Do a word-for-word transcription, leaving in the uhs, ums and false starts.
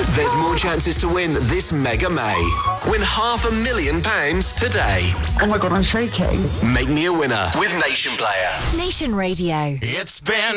There's more chances to win this Mega May. Win half a million pounds today. Oh my God, I'm shaking. Make me a winner with Nation Player. Nation Radio. It's been